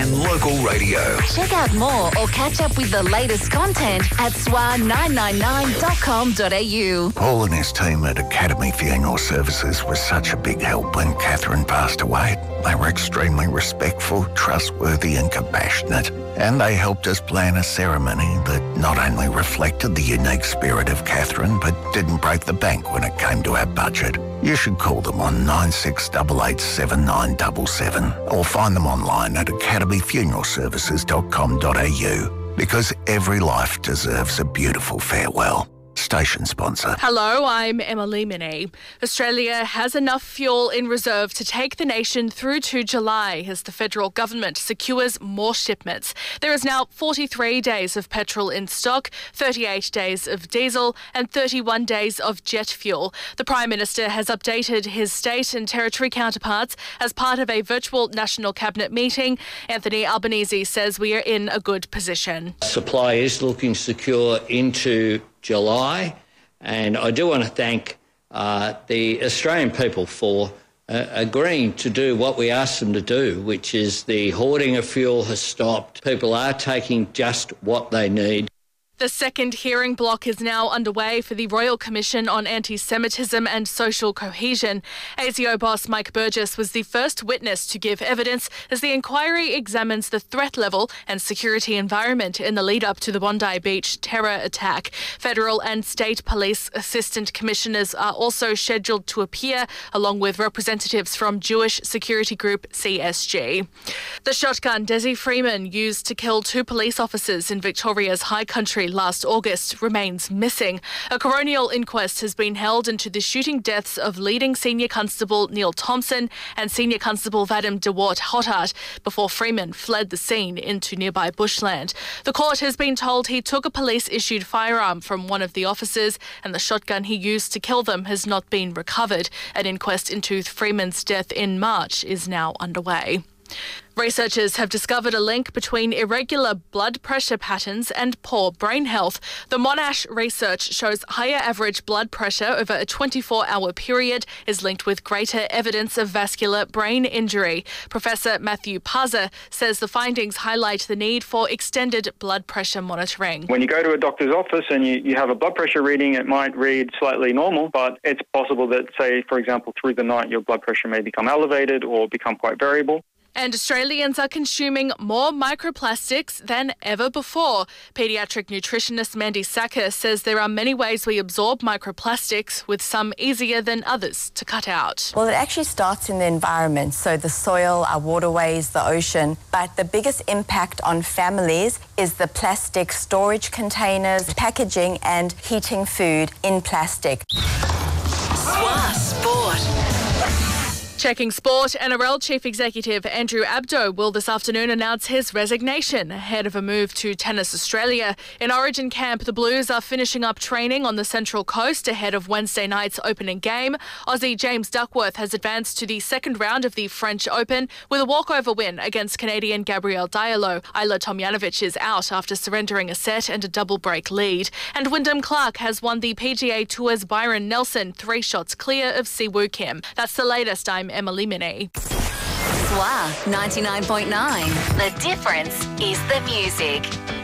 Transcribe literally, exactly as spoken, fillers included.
and local radio. Check out more or catch up with the latest content at S W A nine nine nine dot com dot a u. Paul and his team at Academy Funeral Services was such a big help when Catherine passed away. They were extremely respectful, trustworthy and compassionate, and they helped us plan a ceremony that not only reflected the unique spirit of Catherine but didn't break the bank when it came to our budget. You should call them on nine six eight eight seven nine seven seven or find them online at academy funeral services dot com dot a u, because every life deserves a beautiful farewell. Station sponsor. Hello, I'm Emily Minnie. Australia has enough fuel in reserve to take the nation through to July as the federal government secures more shipments. There is now forty-three days of petrol in stock, thirty-eight days of diesel and thirty-one days of jet fuel. The Prime Minister has updated his state and territory counterparts as part of a virtual National Cabinet meeting. Anthony Albanese says we are in a good position. Supply is looking secure into July, and I do want to thank uh, the Australian people for uh, agreeing to do what we asked them to do, which is the hoarding of fuel has stopped. People are taking just what they need. The second hearing block is now underway for the Royal Commission on Anti-Semitism and Social Cohesion. A S I O boss Mike Burgess was the first witness to give evidence as the inquiry examines the threat level and security environment in the lead-up to the Bondi Beach terror attack. Federal and state police assistant commissioners are also scheduled to appear, along with representatives from Jewish security group C S G. The shotgun Desi Freeman used to kill two police officers in Victoria's High Country last August remains missing. A coronial inquest has been held into the shooting deaths of leading Senior Constable Neil Thompson and Senior Constable Vadim DeWart Hothart before Freeman fled the scene into nearby bushland. The court has been told he took a police-issued firearm from one of the officers and the shotgun he used to kill them has not been recovered. An inquest into Freeman's death in March is now underway. Researchers have discovered a link between irregular blood pressure patterns and poor brain health. The Monash research shows higher average blood pressure over a twenty-four hour period is linked with greater evidence of vascular brain injury. Professor Matthew Paza says the findings highlight the need for extended blood pressure monitoring. When you go to a doctor's office and you, you have a blood pressure reading, it might read slightly normal, but it's possible that, say, for example, through the night, your blood pressure may become elevated or become quite variable. And Australians are consuming more microplastics than ever before. Paediatric nutritionist Mandy Sacker says there are many ways we absorb microplastics, with some easier than others to cut out. Well, it actually starts in the environment, so the soil, our waterways, the ocean. But the biggest impact on families is the plastic storage containers, packaging and heating food in plastic. S W A Sport. Checking sport, N R L Chief Executive Andrew Abdo will this afternoon announce his resignation ahead of a move to Tennis Australia. In Origin camp, the Blues are finishing up training on the Central Coast ahead of Wednesday night's opening game. Aussie James Duckworth has advanced to the second round of the French Open with a walkover win against Canadian Gabriel Diallo. Ayla Tomljanovic is out after surrendering a set and a double break lead. And Wyndham Clark has won the P G A Tour's Byron Nelson, three shots clear of Siwoo Kim. That's the latest. I'm Emily Minnie. S W A ninety-nine point nine. The difference is the music.